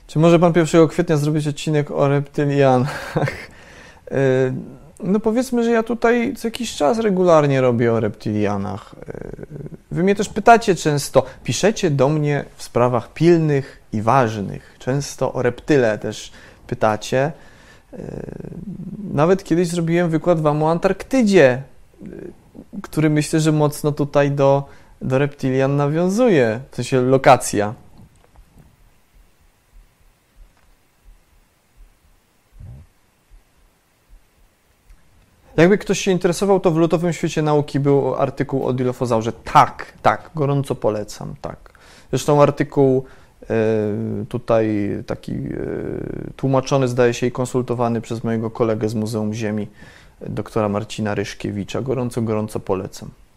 Czy może pan 1 kwietnia zrobić odcinek o reptylianach? No powiedzmy, że ja tutaj co jakiś czas regularnie robię o reptylianach. Wy mnie też pytacie często, piszecie do mnie w sprawach pilnych i ważnych. Często o reptyle też pytacie. Nawet kiedyś zrobiłem wykład wam o Antarktydzie, który myślę, że mocno tutaj do reptylian nawiązuje, w sensie lokacja. Jakby ktoś się interesował, to w Lutowym Świecie Nauki był artykuł o dilofozaurze. Tak, gorąco polecam, tak. Zresztą artykuł tutaj taki tłumaczony, zdaje się, i konsultowany przez mojego kolegę z Muzeum Ziemi, doktora Marcina Ryszkiewicza. Gorąco polecam.